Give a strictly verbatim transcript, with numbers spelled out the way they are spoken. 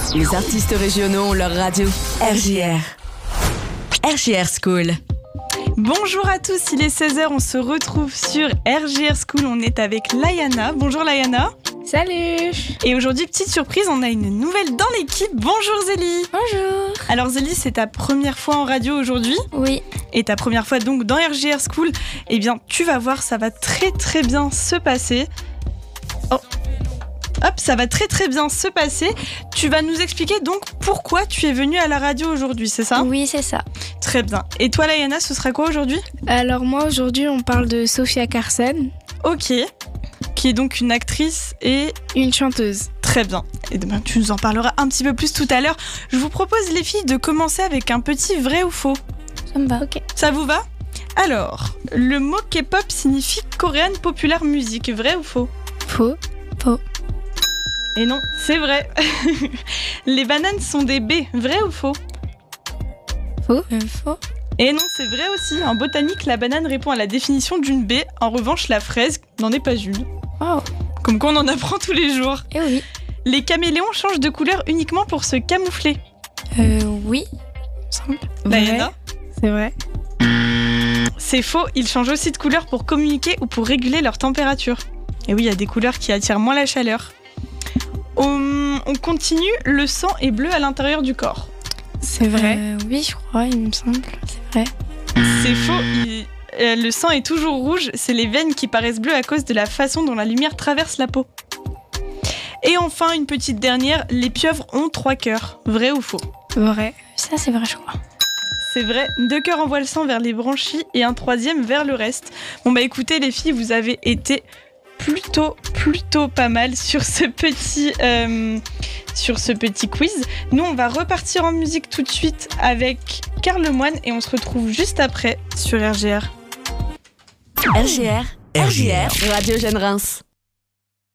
Les artistes régionaux ont leur radio. R J R. R J R School. Bonjour à tous, il est seize heures, on se retrouve sur R J R School, on est avec Layana. Bonjour Layana. Salut. Et aujourd'hui, petite surprise, on a une nouvelle dans l'équipe. Bonjour Zélie. Bonjour. Alors Zélie, c'est ta première fois en radio aujourd'hui. Oui. Et ta première fois donc dans R J R School. Eh bien, tu vas voir, ça va très très bien se passer. Oh. Hop, ça va très très bien se passer. Tu vas nous expliquer donc pourquoi tu es venue à la radio aujourd'hui, c'est ça ? Oui, c'est ça. Très bien. Et toi, Layana, ce sera quoi aujourd'hui ? Alors moi, aujourd'hui, on parle de Sofia Carson. Ok. Qui est donc une actrice et une chanteuse. Très bien. Et demain, tu nous en parleras un petit peu plus tout à l'heure. Je vous propose, les filles, de commencer avec un petit vrai ou faux. Ça me va. Ok. Ça vous va ? Alors, le mot K-pop signifie Korean Popular Music. Vrai ou faux ? Faux. Faux. Et non, c'est vrai. Les bananes sont des baies. Vrai ou faux ? Faux. Euh, faux. Et non, c'est vrai aussi. En botanique, la banane répond à la définition d'une baie. En revanche, la fraise n'en est pas une. Oh. Comme quoi, on en apprend tous les jours. Eh oui. Les caméléons changent de couleur uniquement pour se camoufler. Euh, oui. Semble. Diana ? C'est vrai. C'est faux. Ils changent aussi de couleur pour communiquer ou pour réguler leur température. Et oui, il y a des couleurs qui attirent moins la chaleur. On, on continue. Le sang est bleu à l'intérieur du corps. C'est vrai. Euh, oui, je crois, il me semble. C'est vrai. C'est faux. Il, euh, le sang est toujours rouge. C'est les veines qui paraissent bleues à cause de la façon dont la lumière traverse la peau. Et enfin, une petite dernière. Les pieuvres ont trois cœurs. Vrai ou faux ? Vrai. Ça, c'est vrai, je crois. C'est vrai. Deux cœurs envoient le sang vers les branchies et un troisième vers le reste. Bon bah écoutez les filles, vous avez été plutôt, plutôt pas mal sur ce petit, euh, sur ce petit quiz. Nous, on va repartir en musique tout de suite avec Karl Lemoine et on se retrouve juste après sur R J R. R J R, R J R, Radio Jeune Reims.